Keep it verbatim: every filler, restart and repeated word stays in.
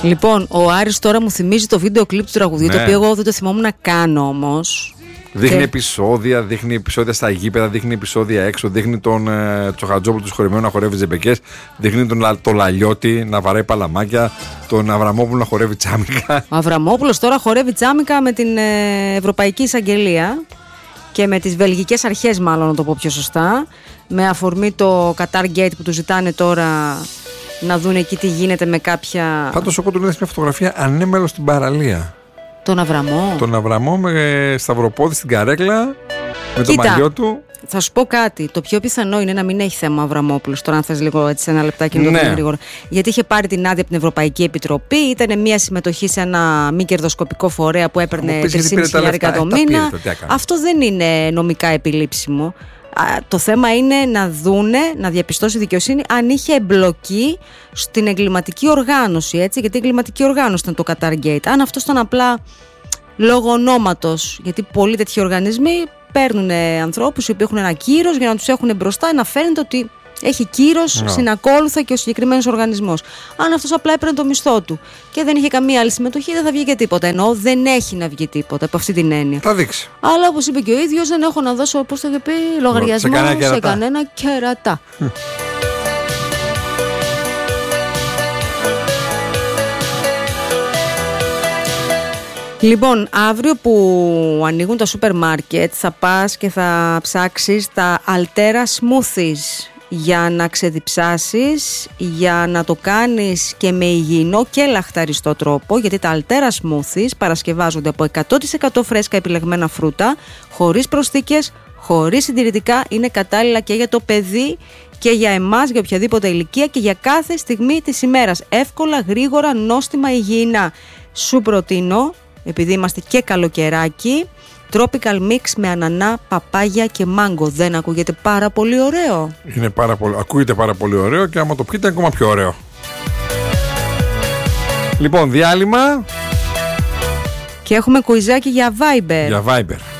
Λοιπόν, ο Άρης τώρα μου θυμίζει το βίντεο κλιπ του τραγουδιού, Ναι. το οποίο εγώ δεν το θυμόμουν καν όμως. Δείχνει Και- επεισόδια, δείχνει επεισόδια στα γήπεδα, δείχνει επεισόδια έξω, δείχνει τον ε, Τσοχατζόπουλο του σχολημένου να χορεύει ζεμπεκές, δείχνει τον, Λα- τον Λαλιώτη να βαράει παλαμάκια, τον Αβραμόπουλο να χορεύει τσάμικα. Ο Αβραμόπουλος τώρα χορεύει τσάμικα με την ε, Ευρωπαϊκή Εισαγγελία και με τις βελγικές αρχές, μάλλον να το πω πιο σωστά, με αφορμή το Qatar Gate που του ζητάνε τώρα να δουν εκεί τι γίνεται με κάποια... Πάντως ο Κόντου είδε μια φωτογραφία ανέμελο στην παραλία. Τον Αβραμό. Τον Αβραμό με σταυροπόδι στην καρέκλα, με το Κοίτα. μαλλιό του. Θα σου πω κάτι. Το πιο πιθανό είναι να μην έχει θέμα ο Αβραμόπουλος. Τώρα, αν θες λίγο έτσι ένα λεπτάκι να το Ναι. πούμε γρήγορα. Γιατί είχε πάρει την άδεια από την Ευρωπαϊκή Επιτροπή. Ήταν μια συμμετοχή σε ένα μη κερδοσκοπικό φορέα που έπαιρνε μου πεις γιατί τρία πήρε τα χιλιάδες λεφτά. το Ε, τα μήνα. πήρε, τι έκανε. Αυτό δεν είναι νομικά επιλήψιμο. Α, το θέμα είναι να δούνε, να διαπιστώσει η δικαιοσύνη αν είχε εμπλοκή στην εγκληματική οργάνωση. Έτσι, γιατί η εγκληματική οργάνωση ήταν το Qatar Gate. Αν αυτό ήταν απλά λόγω ονόματος, γιατί πολλοί τέτοιοι οργανισμοί παίρνουν ανθρώπους οι οποίοι έχουν ένα κύρος για να τους έχουν μπροστά, να φαίνεται ότι έχει κύρος Ναι. συνακόλουθα και ο συγκεκριμένος οργανισμός. Αν αυτός απλά έπαιρνε το μισθό του και δεν είχε καμία άλλη συμμετοχή, δεν θα βγει και τίποτα. Εννοώ δεν έχει να βγει τίποτα από αυτή την έννοια. Θα δείξει. Αλλά όπως είπε και ο ίδιος, δεν έχω να δώσω, πώς το είχε πει, λογαριασμό Σε κανένα σε κερατά. κανένα κερατά. Λοιπόν, αύριο που ανοίγουν τα σούπερ μάρκετ θα πας και θα ψάξεις τα Altera Smoothies για να ξεδιψάσεις, για να το κάνεις και με υγιεινό και λαχταριστό τρόπο, γιατί τα Altera Smoothies παρασκευάζονται από εκατό τοις εκατό φρέσκα επιλεγμένα φρούτα, χωρίς προσθήκες, χωρίς συντηρητικά, είναι κατάλληλα και για το παιδί και για εμάς, για οποιαδήποτε ηλικία και για κάθε στιγμή της ημέρας. Εύκολα, γρήγορα, νόστιμα, υγιεινά. Σου προτείνω, επειδή είμαστε και καλοκαιράκι, tropical mix με ανανά, παπάγια και μάγκο. Δεν ακούγεται πάρα πολύ ωραίο? Είναι πάρα πολύ, ακούγεται πάρα πολύ ωραίο και άμα το πείτε ακόμα πιο ωραίο. Λοιπόν, διάλειμμα Και έχουμε κουιζάκι για Viber. για Viber.